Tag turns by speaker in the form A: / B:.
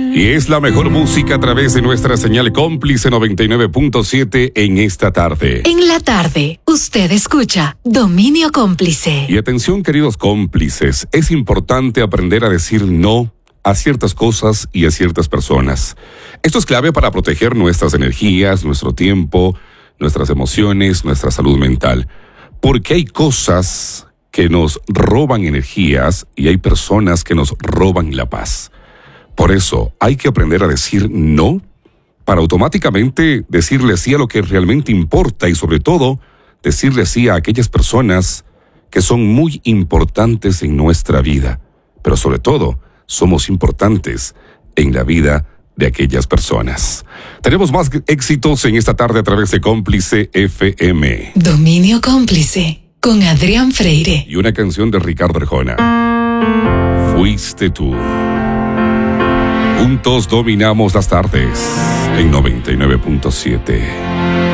A: Y es la mejor música a través de nuestra señal cómplice 99.7 en esta tarde.
B: En la tarde, usted escucha Dominio Cómplice.
A: Y atención, queridos cómplices, es importante aprender a decir no a ciertas cosas y a ciertas personas. Esto es clave para proteger nuestras energías, nuestro tiempo, nuestras emociones, nuestra salud mental. Porque hay cosas que nos roban energías y hay personas que nos roban la paz. Por eso hay que aprender a decir no para automáticamente decirle sí a lo que realmente importa y sobre todo decirle sí a aquellas personas que son muy importantes en nuestra vida. Pero sobre todo somos importantes en la vida de aquellas personas. Tenemos más éxitos en esta tarde a través de Cómplice FM.
B: Dominio Cómplice con Adrián Freire.
A: Y una canción de Ricardo Arjona. Fuiste tú. Juntos dominamos las tardes en 99.7.